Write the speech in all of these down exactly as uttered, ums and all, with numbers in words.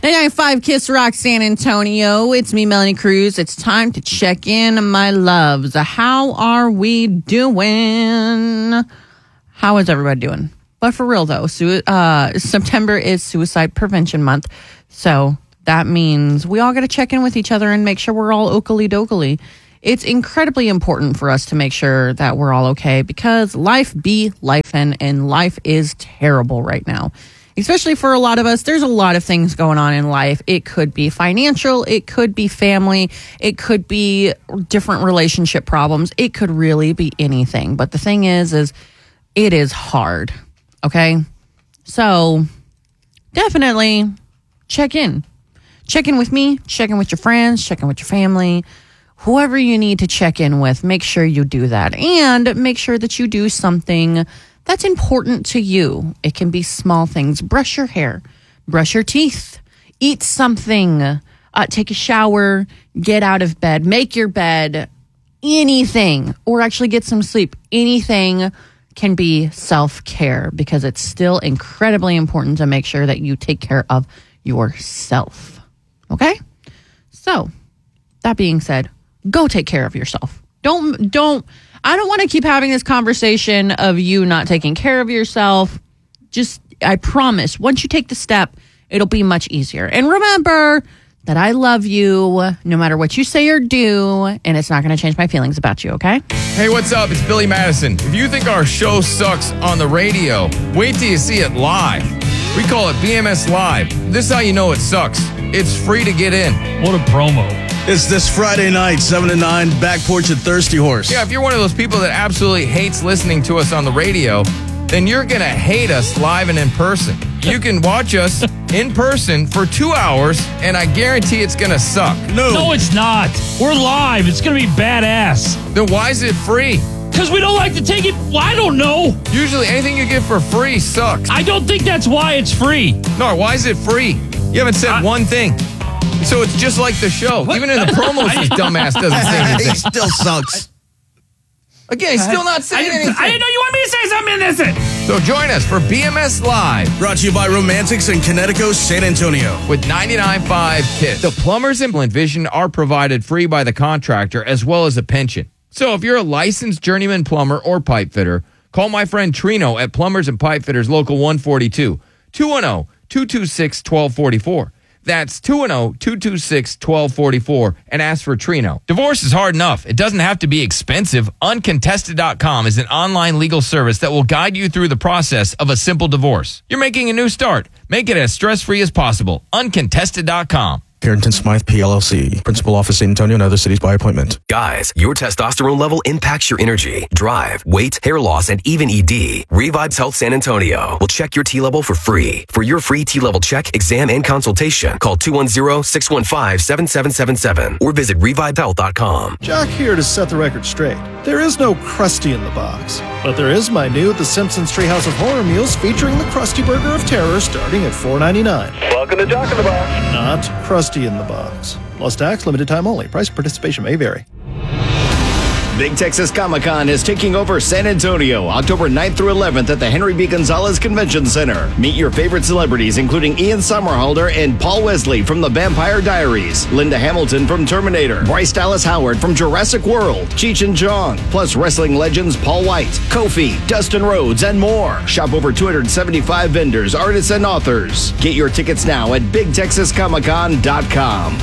ninety-nine point five Kiss Rock San Antonio. It's me, Melanie Cruz. It's time to check in, my loves. How are we doing? How is everybody doing? But for real, though, su- uh, September is Suicide Prevention Month. So that means we all got to check in with each other and make sure we're all oakley dokley. It's incredibly important for us to make sure that we're all okay because life be lifing, and life is terrible right now. Especially for a lot of us, there's a lot of things going on in life. It could be financial, it could be family, it could be different relationship problems. It could really be anything. But the thing is, is it is hard, okay? So definitely check in. Check in with me, check in with your friends, check in with your family. Whoever you need to check in with, make sure you do that. And make sure that you do something that's important to you. It can be small things. Brush your hair, brush your teeth, eat something, uh, take a shower, get out of bed, make your bed, anything, or actually get some sleep. Anything can be self-care because it's still incredibly important to make sure that you take care of yourself. Okay? So, that being said, go take care of yourself. Don't, don't, I don't want to keep having this conversation of you not taking care of yourself. Just, I promise, once you take the step, it'll be much easier. And remember that I love you no matter what you say or do, and it's not going to change my feelings about you, okay? Hey, what's up? It's Billy Madison. If you think our show sucks on the radio, wait till you see it live. We call it B M S Live. This is how you know it sucks. It's free to get in. What a promo. It's this Friday night, seven to nine, Back Porch at Thirsty Horse. Yeah, if you're one of those people that absolutely hates listening to us on the radio, then you're going to hate us live and in person. You can watch us in person for two hours, and I guarantee it's going to suck. No. No, it's not. We're live. It's going to be badass. Then why is it free? Because we don't like to take it. Well, I don't know. Usually anything you get for free sucks. I don't think that's why it's free. No, why is it free? You haven't said I- one thing. So it's just like the show. What? Even in the promos, this dumbass doesn't say He anything. still sucks. Again, he's still not I saying didn't, anything. I didn't know you want me to say something in this. So join us for B M S Live Brought to you by Romantics in Connecticut, San Antonio. with ninety-nine point five Kiss. The plumbers in Vision are provided free by the contractor as well as a pension. So if you're a licensed journeyman plumber or pipe fitter, call my friend Trino at Plumbers and Pipe Fitters Local one forty-two, two one zero, two two six, one two four four. That's two one zero, two two six, one two four four and ask for Trino. Divorce is hard enough. It doesn't have to be expensive. Uncontested dot com is an online legal service that will guide you through the process of a simple divorce. You're making a new start. Make it as stress-free as possible. Uncontested dot com. Carrington Smythe, P L L C. Principal office, San Antonio and other cities by appointment. Guys, your testosterone level impacts your energy, drive, weight, hair loss, and even E D. Revives Health San Antonio will check your T level for free. For your free T level check, exam, and consultation, call two one zero, six one five, seven seven seven seven or visit revive health dot com. Jock here to set the record straight. There is no Krusty in the box, but there is my new The Simpsons Treehouse of Horror meals featuring the Krusty Burger of Terror starting at four ninety-nine. Welcome to Jock in the Box. Not Krusty in the box. Plus tax, limited time only. Price and participation may vary. Big Texas Comic-Con is taking over San Antonio October ninth through eleventh at the Henry B. Gonzalez Convention Center. Meet your favorite celebrities, including Ian Somerhalder and Paul Wesley from The Vampire Diaries, Linda Hamilton from Terminator, Bryce Dallas Howard from Jurassic World, Cheech and Chong, plus wrestling legends Paul White, Kofi, Dustin Rhodes, and more. Shop over two hundred seventy-five vendors, artists, and authors. Get your tickets now at big texas comic con dot com.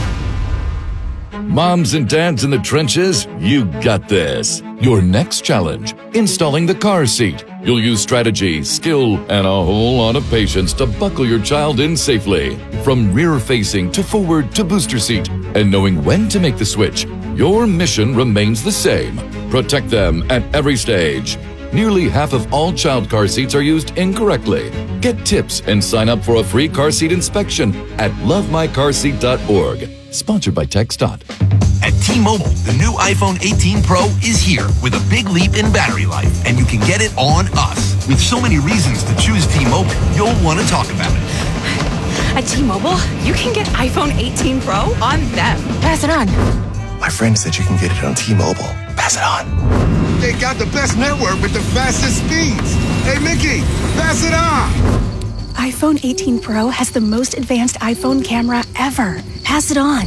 Moms and dads in the trenches, you got this. Your next challenge, installing the car seat. You'll use strategy, skill, and a whole lot of patience to buckle your child in safely. From rear-facing to forward to booster seat. And knowing when to make the switch, your mission remains the same. Protect them at every stage. Nearly half of all child car seats are used incorrectly. Get tips and sign up for a free car seat inspection at love my car seat dot org. Sponsored by TxDOT. At T-Mobile, the new iPhone eighteen Pro is here with a big leap in battery life, and you can get it on us. With so many reasons to choose T-Mobile, you'll want to talk about it. At T-Mobile, you can get iPhone eighteen Pro on them. Pass it on. My friend said you can get it on T-Mobile. Pass it on. They got the best network with the fastest speeds. Hey, Mickey, pass it on. iPhone eighteen Pro has the most advanced iPhone camera ever. Pass it on.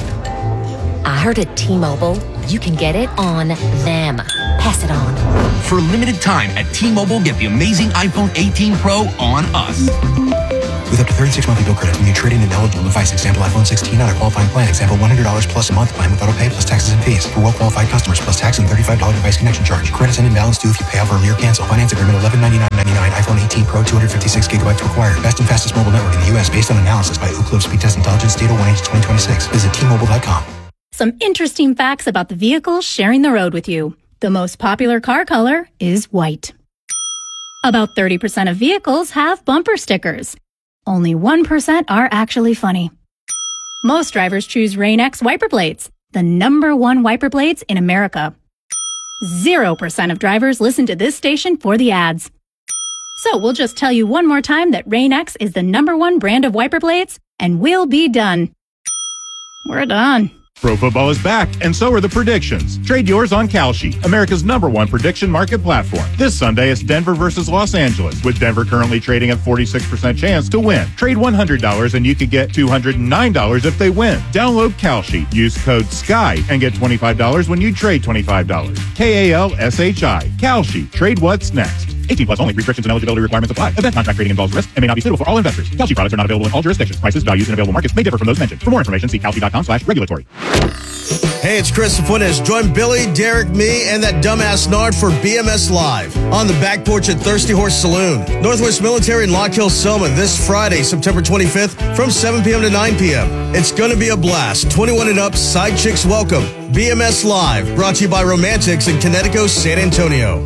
I heard at T-Mobile, you can get it on them. Pass it on. For a limited time at T-Mobile, get the amazing iPhone eighteen Pro on us. With up to thirty-six monthly bill credits when you trade in an eligible device. Example, iPhone sixteen on a qualifying plan. Example, one hundred dollars plus a month plan with auto pay plus taxes and fees. For well-qualified customers plus tax and thirty-five dollars device connection charge. Credits and imbalance due if you pay off early or cancel. Finance agreement eleven ninety-nine ninety-nine. iPhone eighteen Pro two hundred fifty-six gigabytes required. Best and fastest mobile network in the U S based on analysis by Ookla Speed Test Intelligence Data one H twenty twenty-six. Visit T Mobile dot com. Some interesting facts about the vehicles sharing the road with you. The most popular car color is white. About thirty percent of vehicles have bumper stickers. Only one percent are actually funny. Most drivers choose Rain-X wiper blades, the number one wiper blades in America. Zero percent of drivers listen to this station for the ads. So we'll just tell you one more time that Rain-X is the number one brand of wiper blades, and we'll be done. We're done. Pro football is back, and so are the predictions. Trade yours on Kalshi, America's number one prediction market platform. This Sunday, it's Denver versus Los Angeles, with Denver currently trading at forty-six percent chance to win. Trade one hundred dollars and you could get two hundred nine dollars if they win. Download Kalshi, use code SKY, and get twenty-five dollars when you trade twenty-five dollars. K A L S H I. Kalshi. Trade what's next. eighteen plus only. Restrictions and eligibility requirements apply. Event contract trading involves risk and may not be suitable for all investors. Kalshi products are not available in all jurisdictions. Prices, values, and available markets may differ from those mentioned. For more information, see kalshi dot com slash regulatory. Hey, it's Chris Fuentes. Join Billy, Derek, me, and that dumbass Nard for B M S Live on the back porch at Thirsty Horse Saloon, Northwest Military in Lock Hill, Selma, this Friday, September twenty-fifth from seven p.m. to nine p.m. It's going to be a blast. twenty-one and up, side chicks welcome. B M S Live, brought to you by Romantics in Connecticut, San Antonio.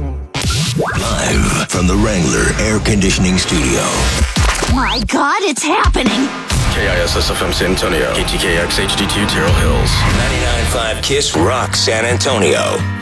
Live from the Wrangler Air Conditioning Studio. My God, it's happening. K I S S F M San Antonio, K T K X H D two Terrell Hills, ninety-nine point five KISS Rock San Antonio.